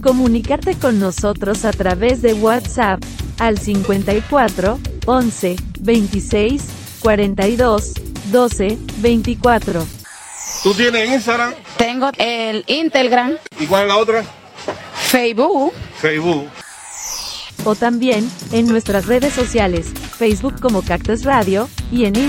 Comunicarte con nosotros a través de WhatsApp al 54 11 26 42 12 24. ¿Tú tienes Instagram? Tengo el Instagram. ¿Y cuál es la otra? Facebook. O también en nuestras redes sociales, Facebook como Cactus Radio y en